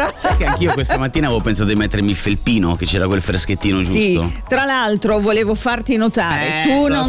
allora. Sai che anch'io questa mattina avevo pensato di mettermi il felpino, che c'era quel freschettino giusto. Sì, tra l'altro volevo farti notare, tu non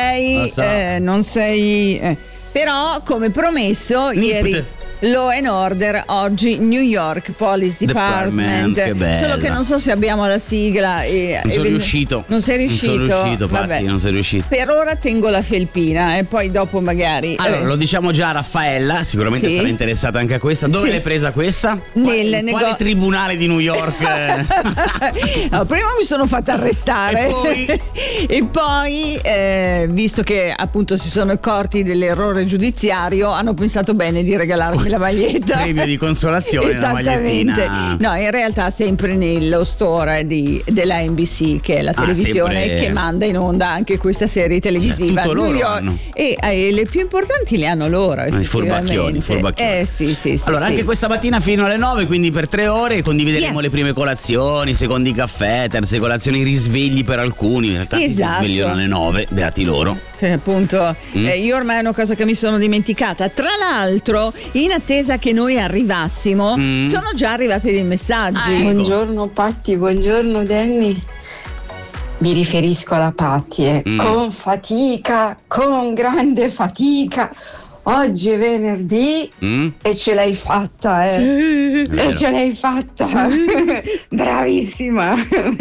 sei, però come promesso ieri Law and Order, oggi New York Police Department. Che bella. Solo che non so se abbiamo la sigla non sono riuscito. Non sei riuscito? Non sono riuscito, vabbè. non sono riuscito. Per ora tengo la felpina e poi dopo magari. Allora, lo diciamo già a Raffaella, sicuramente sarà interessata anche a questa. Dove l'hai presa questa? Quale tribunale di New York? No, prima mi sono fatta arrestare e poi visto che appunto si sono accorti dell'errore giudiziario, hanno pensato bene di regalarmi la maglietta, premio di consolazione. Esattamente. No, in realtà sempre nello store della NBC, che è la televisione che manda in onda anche questa serie televisiva. Tutto loro hanno. E le più importanti le hanno loro, effettivamente. I furbacchioni. Sì. Allora anche questa mattina fino alle 9, quindi per 3 ore condivideremo le prime colazioni, secondi caffè, terze colazioni, risvegli per alcuni. In realtà si svegliano alle 9, beati loro. Sì, appunto. Io ormai è una cosa che mi sono dimenticata. Tra l'altro, in attesa che noi arrivassimo, sono già arrivati dei messaggi. Ecco. Buongiorno Patti, buongiorno Danny. Mi riferisco alla Patti, con fatica, con grande fatica. Oggi è venerdì e ce l'hai fatta, Sì. E ce l'hai fatta. Sì. Bravissima.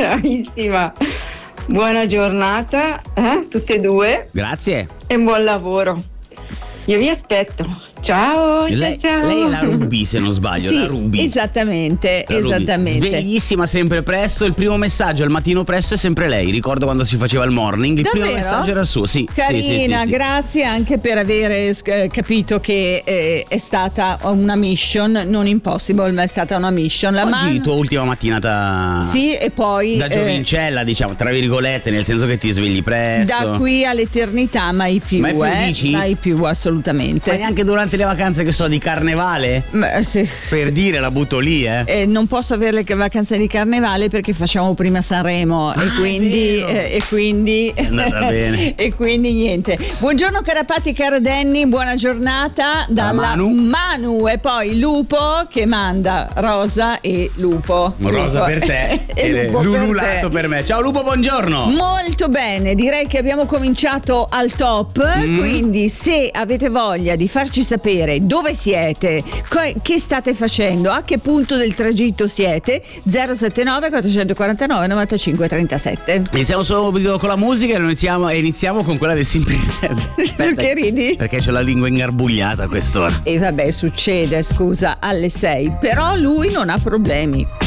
Buona giornata, tutte e due. Grazie. E buon lavoro. Io vi aspetto. Ciao. Lei è la Ruby, se non sbaglio. Sì, la Ruby. Esattamente. Sveglissima sempre presto. Il primo messaggio al mattino presto è sempre lei. Ricordo quando si faceva il morning. Il primo messaggio era suo. Sì. Carina, sì. grazie anche per avere capito che è stata una mission, non impossible, ma è stata una mission. Oggi tua ultima mattinata. Sì, e poi da giovincella, diciamo, tra virgolette, nel senso che ti svegli presto. Da qui all'eternità mai più, dici? Mai più, assolutamente. Ma neanche durante le vacanze, che so, di carnevale? Sì. Per dire, la butto lì, non posso avere le vacanze di carnevale perché facciamo prima Sanremo e quindi è andata bene. E quindi niente. Buongiorno Carapati, cara Danny, buona giornata dalla Manu e poi Lupo che manda Rosa e Lupo. Rosa per te e Lululato per me. Ciao Lupo, buongiorno. Molto bene, direi che abbiamo cominciato al top, quindi se avete voglia di farci sapere dove siete, che state facendo, a che punto del tragitto siete, 079 449 95 37. Iniziamo subito con la musica e iniziamo con quella del Simply Red. Perché ridi? Perché c'ho la lingua ingarbugliata a quest'ora. E vabbè, succede, scusa, alle 6, però lui non ha problemi.